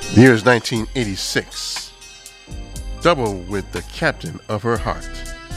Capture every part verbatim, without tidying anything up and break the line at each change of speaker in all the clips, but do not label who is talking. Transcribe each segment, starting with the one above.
The year is nineteen eighty-six. Double with The Captain of Her Heart.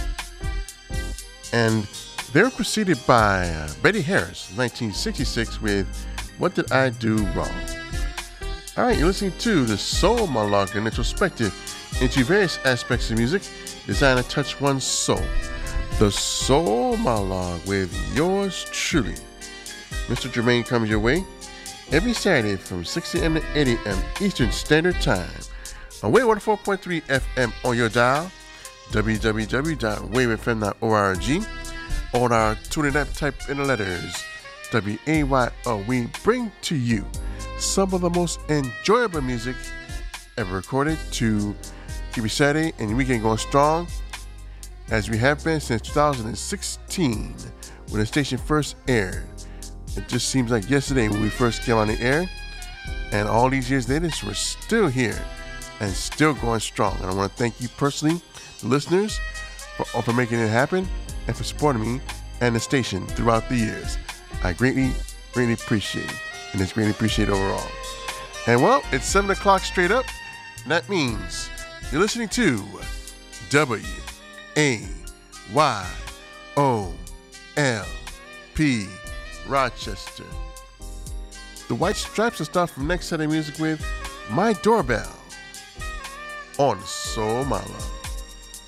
And they were preceded by uh, Betty Harris, nineteen sixty-six, with What Did I Do Wrong? All right, you're listening to the Soul Monologue, an introspective into various aspects of music designed to touch one's soul. The Soul Monologue with yours truly, Mister Jermaine, comes your way every Saturday from six a.m. to eight a.m. Eastern Standard Time on Wave one oh four point three F M on your dial, w w w dot wave f m dot org. On our TuneIn app, type in the letters W A Y O. We bring to you some of the most enjoyable music ever recorded to keep your Saturday and your weekend going strong, as we have been since two thousand sixteen when the station first aired. It just seems like yesterday when we first came on the air, and all these years later, we're still here and still going strong. And I want to thank you personally, the listeners, for, for making it happen and for supporting me and the station throughout the years. I greatly, greatly appreciate it, and it's greatly appreciated overall. And well, it's seven o'clock straight up, and that means you're listening to W A Y O L P Rochester. The White Stripes will start from next Saturday music with My Doorbell on Soul My Love.